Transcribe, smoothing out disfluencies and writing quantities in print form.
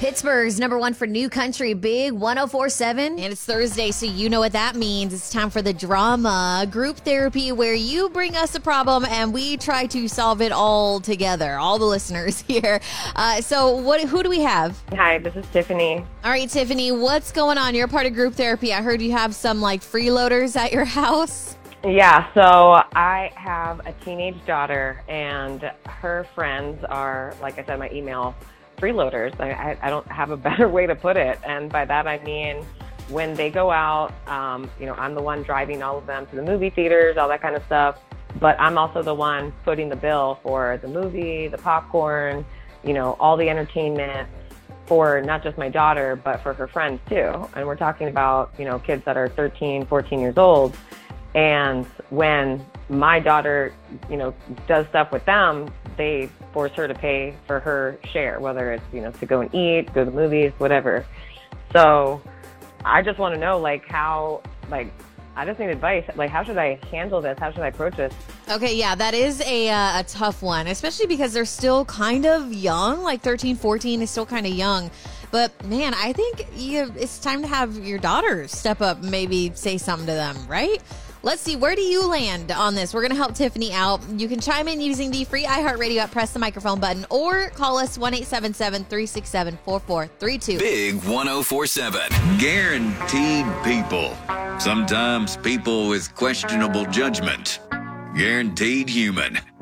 Pittsburgh's number one for new country, Big 104.7. And it's Thursday, so you know what that means. It's time for the drama group therapy, where you bring us a problem and we try to solve it all together, all the listeners here. Who do we have? Hi, this is Tiffany. All right, Tiffany, what's going on? You're a part of group therapy. I heard you have some freeloaders at your house. Yeah, so I have a teenage daughter, and her friends are, like I said in my email, freeloaders. I don't have a better way to put it. And by that, I mean, when they go out, I'm the one driving all of them to the movie theaters, all that kind of stuff. But I'm also the one footing the bill for the movie, the popcorn, all the entertainment for not just my daughter, but for her friends too. And we're talking about, kids that are 13, 14 years old. And when my daughter, does stuff with them, they force her to pay for her share, whether it's, to go and eat, go to the movies, whatever. So I just want to know, I just need advice. How should I handle this? How should I approach this? Okay, yeah, that is a tough one, especially because they're still kind of young. 13, 14 is still kind of young. But, man, I think it's time to have your daughter step up and maybe say something to them, right? Let's see, where do you land on this? We're going to help Tiffany out. You can chime in using the free iHeartRadio app, press the microphone button, or call us 1-877-367-4432. Big 104.7. Guaranteed people. Sometimes people with questionable judgment. Guaranteed human.